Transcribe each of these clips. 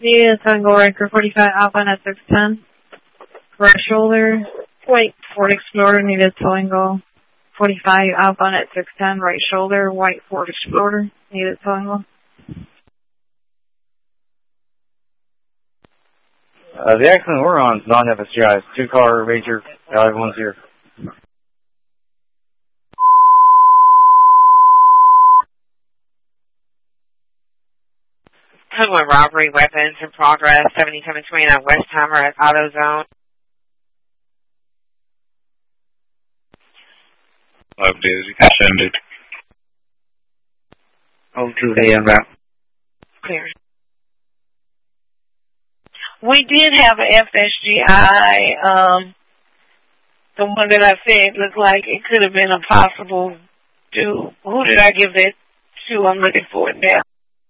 Yeah, Tango Riker 45 outbound at 610. Right shoulder, white Ford Explorer needed towing goal. 45 outbound at 610, right shoulder, white Ford Explorer needed towing goal. The accident we're on is non-FSGI. It's 2-car Ranger. Everyone's here. Homeland robbery, weapons in progress, 7729 Westheimer at AutoZone. Updated, you can send it. Oh, 2 a.m. route. Clear. We did have an FSGI, the one that I said looked like it could have been a possible do. Who did I give that to? I'm looking for it now.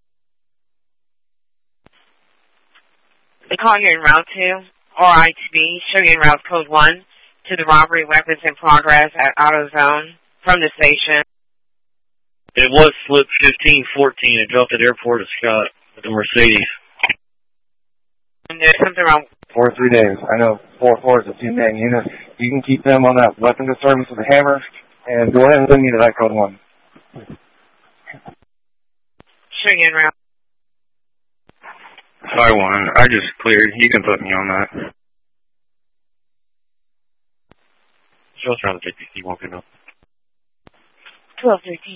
The call here in Route 2, RITB, showing in Route Code 1 to the robbery weapons in progress at AutoZone from the station. It was slip 1514. It dropped at airport at Scott with the Mercedes. And there's something wrong. 4 3 days. I know 4-4 is a 2-man unit. You can keep them on that weapon disturbance with a hammer, and go ahead and send me to that code 1. Showing in Route. Sorry, one. I just cleared. You can put me on that. Show us around the 50. You won't get up. 1213.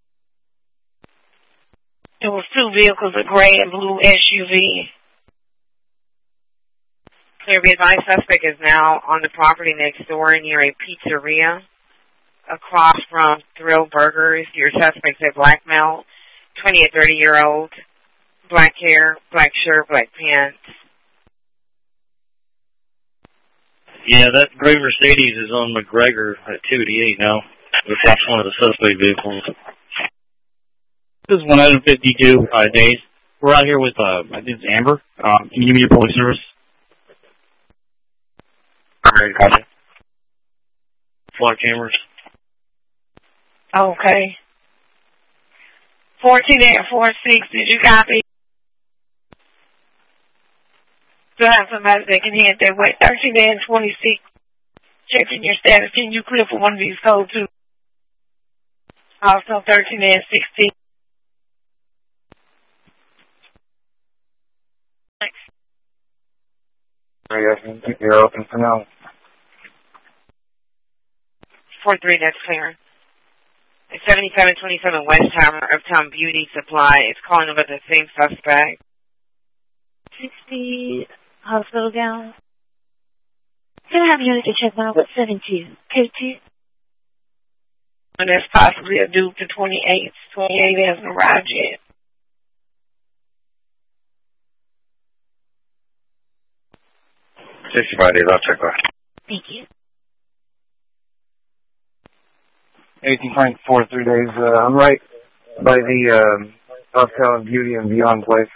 There was 2 vehicles, a gray and blue SUV. Clear, be advised, suspect is now on the property next door near a pizzeria across from Thrill Burgers. Your suspect's a black male, 20 to 30-year-old, black hair, black shirt, black pants. Yeah, that gray Mercedes is on McGregor at 288 now. That's one of the suspect vehicles. This is 152 days. We're out here with, I think it's Amber. Can you give me your police service? Alright, copy. Flock cameras. Okay. 14 and 46, did you copy? Still have somebody that can head that way. 13 and 26, checking your status. Can you clear for one of these codes too? Also 13 and 16. Thanks. Alright, I can keep your open for now. 4-3, that's clear. It's 7727 Westheimer, Uptown Beauty Supply. It's calling about the same suspect. 60, hospital gown. Can I have unit to check out with 72? K2? And that's possibly a dupe to 28. 28 hasn't arrived yet. Fridays, I'll check that. Thank you. 18.4 3 days. I'm right by the Uptown Beauty and Beyond place.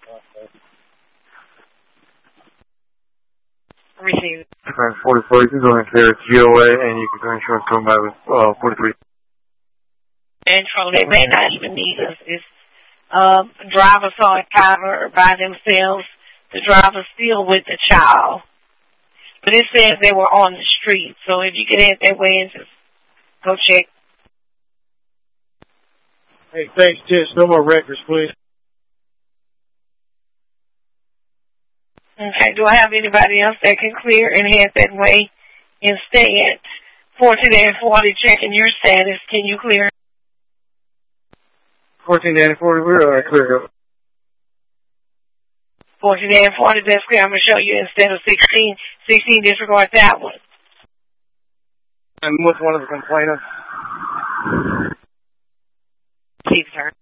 Received. 44, you can go in there, it's GOA, and you can go insurance come by with 43. Intro, they may not even need us. This driver saw a driver by themselves. The driver's still with the child. But it says they were on the street. So if you can head that way and just go check. Hey, thanks, Tish. No more records, please. Okay, do I have anybody else that can clear and head that way instead? 14 and 40, checking your status. Can you clear? 14 and 40, we're clear. 14 and 40, that's clear. I'm going to show you instead of 16. 16, disregard that one. I'm with one of the complainants. Chief, sir.